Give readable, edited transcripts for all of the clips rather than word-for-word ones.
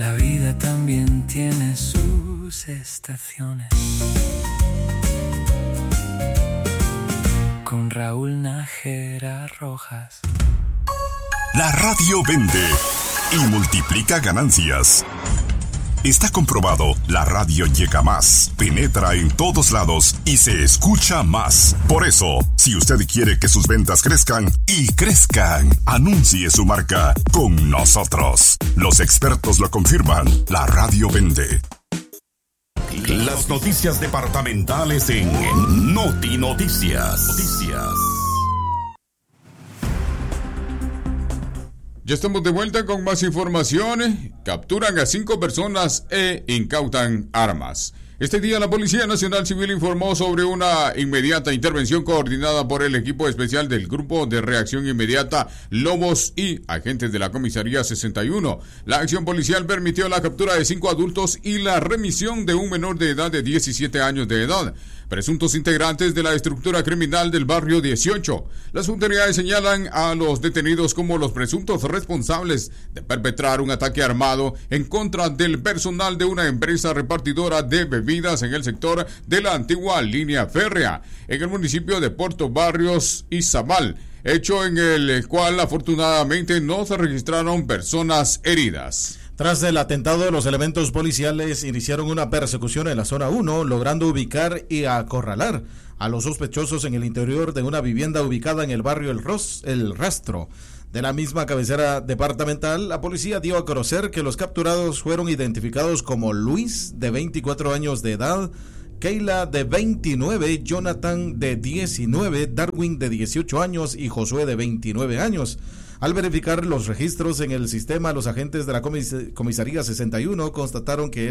La vida también tiene sus estaciones. Con Raúl Nájera Rojas. La radio vende y multiplica ganancias. Está comprobado, la radio llega más, penetra en todos lados y se escucha más. Por eso, si usted quiere que sus ventas crezcan y crezcan, anuncie su marca con nosotros. Los expertos lo confirman, la radio vende. Las noticias departamentales en Noti Noticias. Ya estamos de vuelta con más información. Capturan a 5 personas e incautan armas. Este día la Policía Nacional Civil informó sobre una inmediata intervención coordinada por el equipo especial del Grupo de Reacción Inmediata Lobos y agentes de la Comisaría 61. La acción policial permitió la captura de 5 adultos y la remisión de un menor de edad de 17 años de edad, presuntos integrantes de la estructura criminal del barrio 18. Las autoridades señalan a los detenidos como los presuntos responsables de perpetrar un ataque armado en contra del personal de una empresa repartidora de bebidas en el sector de la antigua línea férrea, en el municipio de Puerto Barrios y Zamal, hecho en el cual afortunadamente no se registraron personas heridas. Tras el atentado, los elementos policiales iniciaron una persecución en la zona 1, logrando ubicar y acorralar a los sospechosos en el interior de una vivienda ubicada en el barrio El Rastro. De la misma cabecera departamental, la policía dio a conocer que los capturados fueron identificados como Luis, de 24 años de edad, Keila, de 29, Jonathan, de 19, Darwin, de 18 años y Josué, de 29 años. Al verificar los registros en el sistema, los agentes de la Comisaría 61 constataron que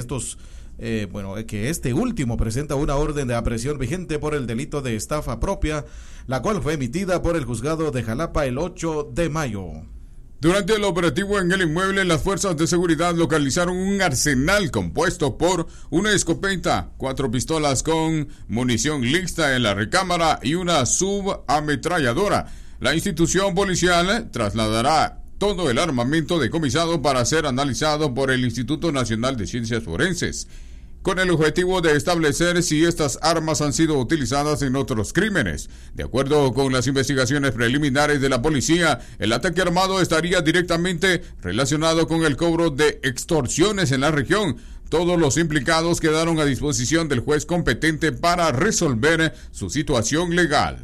que este último presenta una orden de aprehensión vigente por el delito de estafa propia, la cual fue emitida por el juzgado de Jalapa el 8 de mayo. Durante el operativo en el inmueble, las fuerzas de seguridad localizaron un arsenal compuesto por una escopeta, 4 pistolas con munición lista en la recámara y una subametralladora. La institución policial trasladará todo el armamento decomisado para ser analizado por el Instituto Nacional de Ciencias Forenses, con el objetivo de establecer si estas armas han sido utilizadas en otros crímenes. De acuerdo con las investigaciones preliminares de la policía, el ataque armado estaría directamente relacionado con el cobro de extorsiones en la región. Todos los implicados quedaron a disposición del juez competente para resolver su situación legal.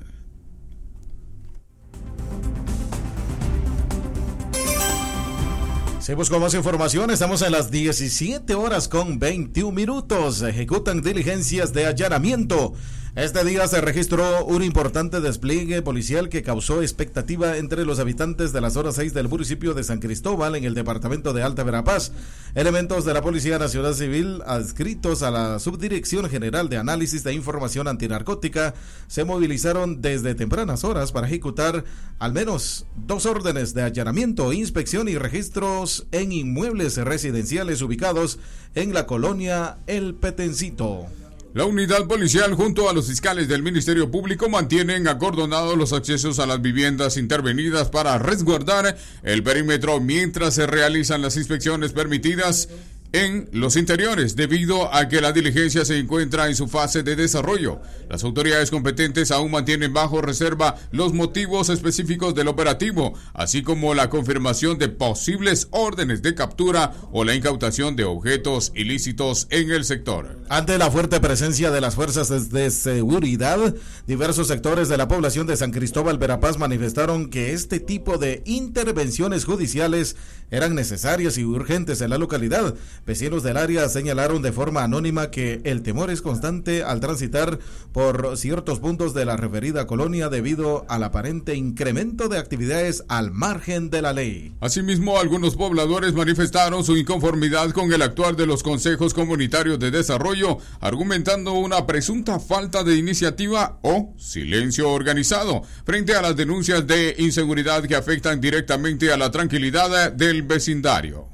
Seguimos con más información. Estamos en las 17 horas con 21 minutos. Ejecutan diligencias de allanamiento. Este día se registró un importante despliegue policial que causó expectativa entre los habitantes de la zona 6 del municipio de San Cristóbal, en el departamento de Alta Verapaz. Elementos de la Policía Nacional Civil adscritos a la Subdirección General de Análisis de Información Antinarcótica se movilizaron desde tempranas horas para ejecutar al menos 2 órdenes de allanamiento, inspección y registros en inmuebles residenciales ubicados en la colonia El Petencito. La unidad policial junto a los fiscales del Ministerio Público mantienen acordonados los accesos a las viviendas intervenidas para resguardar el perímetro mientras se realizan las inspecciones permitidas en los interiores, debido a que la diligencia se encuentra en su fase de desarrollo. Las autoridades competentes aún mantienen bajo reserva los motivos específicos del operativo, así como la confirmación de posibles órdenes de captura o la incautación de objetos ilícitos en el sector. Ante la fuerte presencia de las fuerzas de seguridad, diversos sectores de la población de San Cristóbal Verapaz manifestaron que este tipo de intervenciones judiciales eran necesarias y urgentes en la localidad. Vecinos del área señalaron de forma anónima que el temor es constante al transitar por ciertos puntos de la referida colonia debido al aparente incremento de actividades al margen de la ley. Asimismo, algunos pobladores manifestaron su inconformidad con el actuar de los consejos comunitarios de desarrollo, argumentando una presunta falta de iniciativa o silencio organizado frente a las denuncias de inseguridad que afectan directamente a la tranquilidad del vecindario.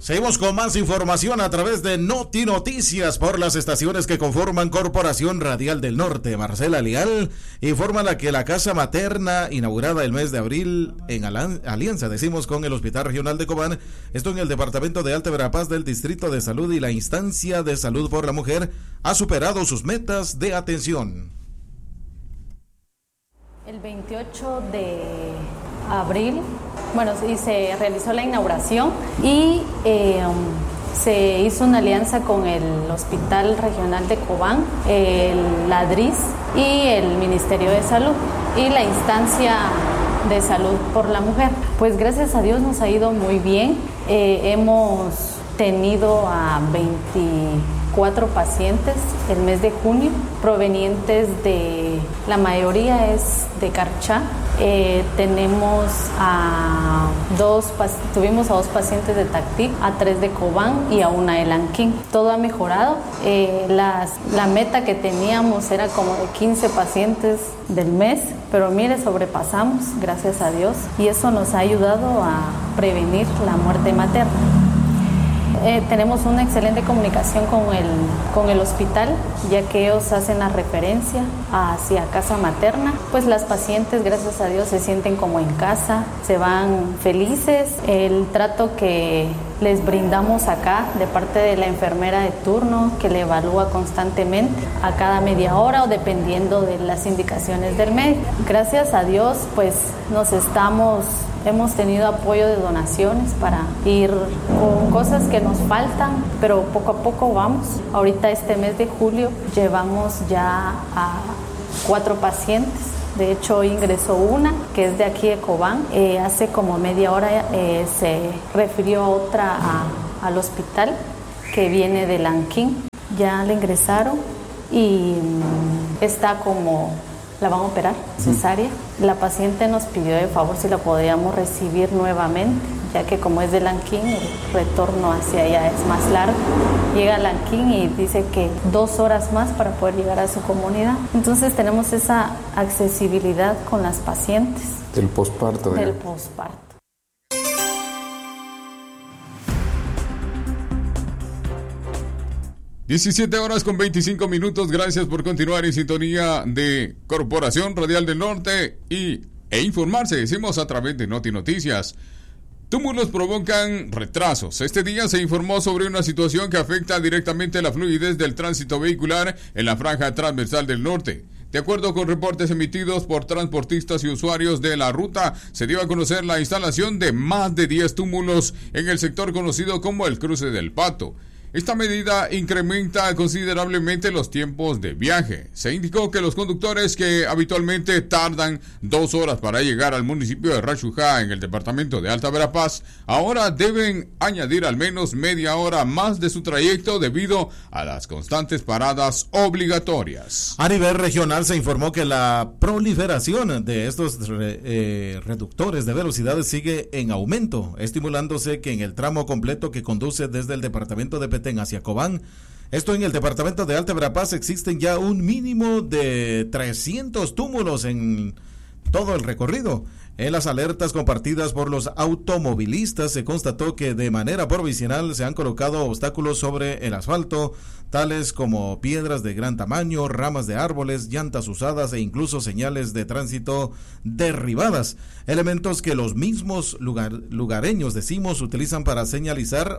Seguimos con más información a través de Noti Noticias por las estaciones que conforman Corporación Radial del Norte. Marcela Leal informa que la casa materna inaugurada el mes de abril en alianza, con el Hospital Regional de Cobán, esto en el departamento de Alta Verapaz del Distrito de Salud y la instancia de salud por la mujer, ha superado sus metas de atención. El 28 de abril, se realizó la inauguración y se hizo una alianza con el Hospital Regional de Cobán, la DRIS y el Ministerio de Salud y la instancia de salud por la mujer. Pues gracias a Dios nos ha ido muy bien. Hemos tenido a 24 pacientes el mes de junio, provenientes la mayoría es de Carchá. Tuvimos a 2 pacientes de Tactic, a 3 de Cobán y a 1 de Lanquín. Todo ha mejorado. La meta que teníamos era como de 15 pacientes del mes, pero mire, sobrepasamos, gracias a Dios, y eso nos ha ayudado a prevenir la muerte materna. Tenemos una excelente comunicación con el hospital, ya que ellos hacen la referencia hacia casa materna. Pues las pacientes, gracias a Dios, se sienten como en casa, se van felices. El trato que les brindamos acá de parte de la enfermera de turno, que le evalúa constantemente a cada media hora o dependiendo de las indicaciones del médico. Gracias a Dios, pues hemos tenido apoyo de donaciones para ir con cosas que nos faltan, pero poco a poco vamos. Ahorita este mes de julio llevamos ya a 4 pacientes. De hecho, hoy ingresó una que es de aquí de Cobán. Hace como media hora se refirió otra al hospital que viene de Lanquín. Ya la ingresaron y está como... la van a operar, cesárea. La paciente nos pidió de favor si la podíamos recibir nuevamente, ya que como es de Lanquín, el retorno hacia allá es más largo. Llega a Lanquín y dice que 2 horas más para poder llegar a su comunidad. Entonces tenemos esa accesibilidad con las pacientes. Del posparto. Del posparto. 17:25. Gracias por continuar en sintonía de Corporación Radial del Norte e informarse, decimos a través de Noti Noticias. Túmulos provocan retrasos. Este día se informó sobre una situación que afecta directamente la fluidez del tránsito vehicular en la franja transversal del norte. De acuerdo con reportes emitidos por transportistas y usuarios de la ruta, se dio a conocer la instalación de más de 10 túmulos en el sector conocido como el Cruce del Pato. Esta medida incrementa considerablemente los tiempos de viaje. Se indicó que los conductores que habitualmente tardan 2 horas para llegar al municipio de Rachujá en el departamento de Alta Verapaz, ahora deben añadir al menos media hora más de su trayecto debido a las constantes paradas obligatorias. A nivel regional se informó que la proliferación de estos reductores de velocidades sigue en aumento, estimulándose que en el tramo completo que conduce desde el departamento de Petén hacia Cobán, esto en el departamento de Alta Verapaz, existen ya un mínimo de 300 túmulos en todo el recorrido. En las alertas compartidas por los automovilistas se constató que de manera provisional se han colocado obstáculos sobre el asfalto, tales como piedras de gran tamaño, ramas de árboles, llantas usadas e incluso señales de tránsito derribadas, elementos que los mismos lugareños utilizan para señalizar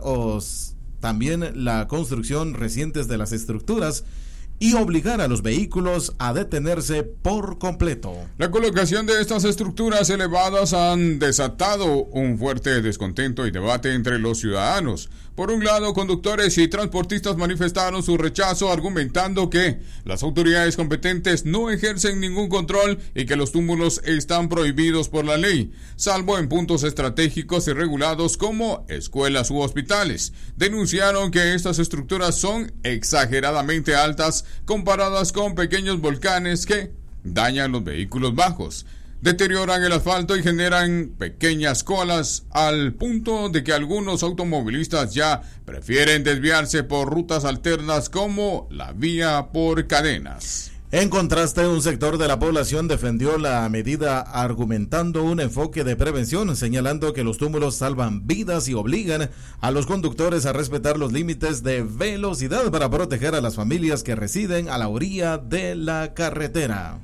también la construcción recientes de las estructuras y obligar a los vehículos a detenerse por completo. La colocación de estas estructuras elevadas han desatado un fuerte descontento y debate entre los ciudadanos. Por un lado, conductores y transportistas manifestaron su rechazo argumentando que las autoridades competentes no ejercen ningún control y que los túmulos están prohibidos por la ley, salvo en puntos estratégicos y regulados como escuelas u hospitales. Denunciaron que estas estructuras son exageradamente altas comparadas con pequeños volcanes que dañan los vehículos bajos, deterioran el asfalto y generan pequeñas colas, al punto de que algunos automovilistas ya prefieren desviarse por rutas alternas como la vía por cadenas. En contraste, un sector de la población defendió la medida argumentando un enfoque de prevención, señalando que los túmulos salvan vidas y obligan a los conductores a respetar los límites de velocidad para proteger a las familias que residen a la orilla de la carretera.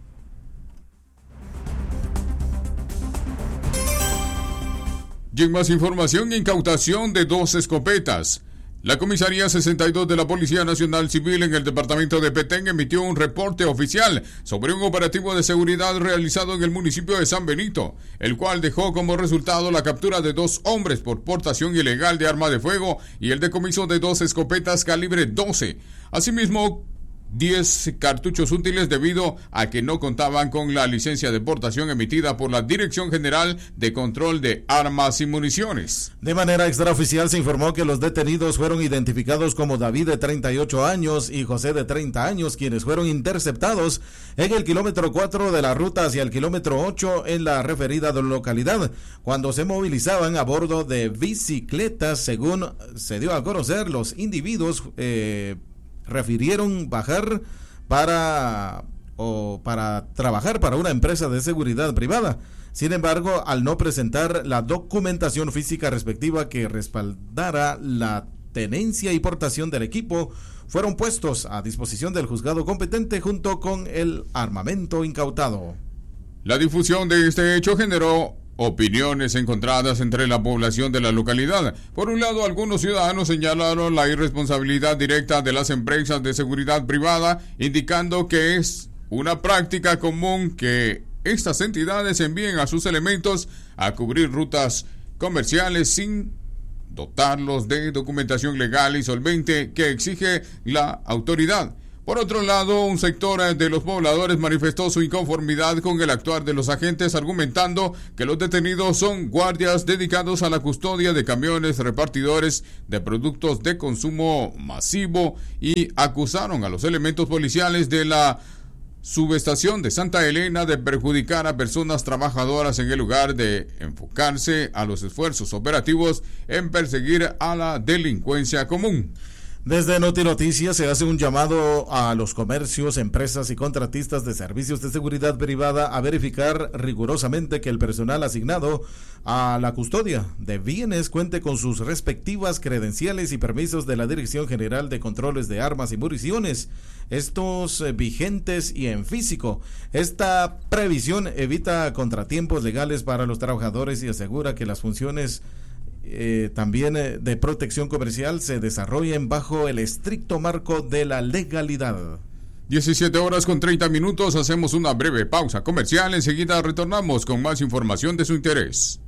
Y en más información, incautación de 2 escopetas. La Comisaría 62 de la Policía Nacional Civil en el departamento de Petén emitió un reporte oficial sobre un operativo de seguridad realizado en el municipio de San Benito, el cual dejó como resultado la captura de 2 hombres por portación ilegal de arma de fuego y el decomiso de 2 escopetas calibre 12. Asimismo, 10 cartuchos útiles debido a que no contaban con la licencia de portación emitida por la Dirección General de Control de Armas y Municiones. De manera extraoficial se informó que los detenidos fueron identificados como David de 38 años y José de 30 años, quienes fueron interceptados en el kilómetro 4 de la ruta hacia el kilómetro 8 en la referida localidad, cuando se movilizaban a bordo de bicicletas. Según se dio a conocer, los individuos refirieron bajar para trabajar para una empresa de seguridad privada. Sin embargo, al no presentar la documentación física respectiva que respaldara la tenencia y portación del equipo, fueron puestos a disposición del juzgado competente junto con el armamento incautado. La difusión de este hecho generó opiniones encontradas entre la población de la localidad. Por un lado, algunos ciudadanos señalaron la irresponsabilidad directa de las empresas de seguridad privada, indicando que es una práctica común que estas entidades envíen a sus elementos a cubrir rutas comerciales sin dotarlos de documentación legal y solvente que exige la autoridad. Por otro lado, un sector de los pobladores manifestó su inconformidad con el actuar de los agentes, argumentando que los detenidos son guardias dedicados a la custodia de camiones repartidores de productos de consumo masivo y acusaron a los elementos policiales de la subestación de Santa Elena de perjudicar a personas trabajadoras en el lugar de enfocarse a los esfuerzos operativos en perseguir a la delincuencia común. Desde Noti Noticias se hace un llamado a los comercios, empresas y contratistas de servicios de seguridad privada a verificar rigurosamente que el personal asignado a la custodia de bienes cuente con sus respectivas credenciales y permisos de la Dirección General de Controles de Armas y Municiones, estos vigentes y en físico. Esta previsión evita contratiempos legales para los trabajadores y asegura que las funciones también de protección comercial se desarrollen bajo el estricto marco de la legalidad. 17:30, hacemos una breve pausa comercial, enseguida retornamos con más información de su interés.